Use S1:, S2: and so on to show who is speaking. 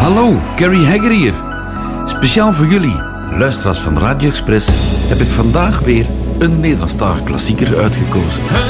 S1: Hallo, Carrie Hegger hier. Speciaal voor jullie, luisteraars van Radio Express, heb ik vandaag weer een Nederlandstalige klassieker uitgekozen.